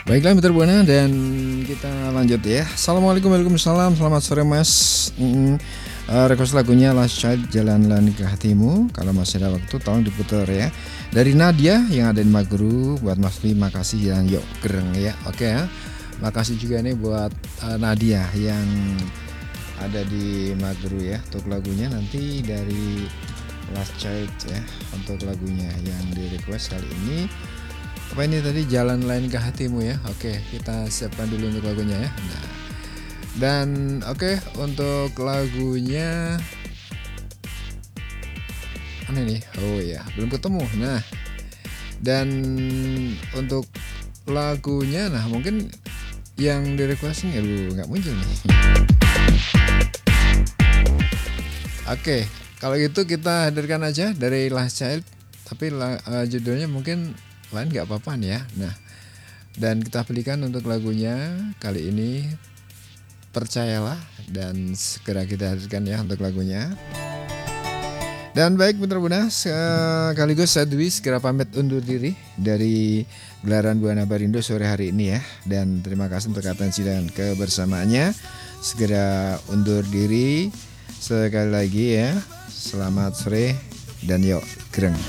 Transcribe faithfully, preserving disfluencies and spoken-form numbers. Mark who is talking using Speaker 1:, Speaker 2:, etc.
Speaker 1: Baiklah Mitra Buana, dan kita lanjut ya. Assalamualaikum, waalaikumsalam, selamat sore Mas. Mm, uh, request lagunya Last Child, Jalan-Jalan ke Hatimu. Kalau masih ada waktu tolong diputar ya. Dari Nadia yang ada di Maguru. Buat Mas Fi, makasih dan yuk gereng ya. Oke ya. Makasih juga nih buat uh, Nadia yang ada di Maguru ya. Untuk lagunya nanti dari Last Child ya, untuk lagunya yang di request kali ini. Apa ini tadi, Jalan Lain ke Hatimu ya. Oke, kita siapkan dulu untuk lagunya ya. Nah, dan oke, untuk lagunya mana nih? Oh ya, belum ketemu. Nah, dan untuk lagunya, nah mungkin yang di requesting ya lu nggak muncul nih. Oke, kalau gitu kita hadirkan aja dari Last Child, tapi uh, judulnya mungkin lain nggak apa-apa nih ya. Nah, dan kita belikan untuk lagunya kali ini Percayalah, dan segera kita hadirkan ya untuk lagunya. Dan baik Mitra Buana, sekaligus saya Dwi segera pamit undur diri dari gelaran Buana Barindo sore hari ini ya. Dan terima kasih untuk atensi dan kebersamaannya. Segera undur diri sekali lagi ya. Selamat sore dan yuk gereng.